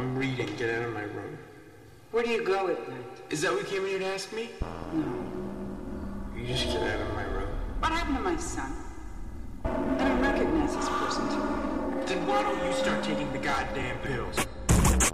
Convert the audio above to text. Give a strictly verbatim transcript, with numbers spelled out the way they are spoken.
I'm reading. Get out of my room. Where do you go at night? Is that what you came here to ask me? No. You just get out of my room. What happened to my son? I don't recognize this person to me. Then why don't you start taking the goddamn pills?